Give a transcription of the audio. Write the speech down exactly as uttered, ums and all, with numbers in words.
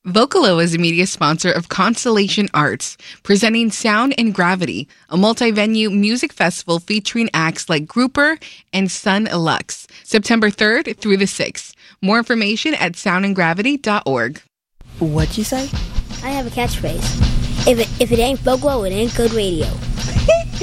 Vocalo is a media sponsor of Constellation Arts, presenting Sound and Gravity, a multi-venue music festival featuring acts like Grouper and Sun Lux, September third through the sixth. More information at sound and gravity dot org. What'd you say? I have a catchphrase. If it, if it ain't Vocalo, it ain't good radio.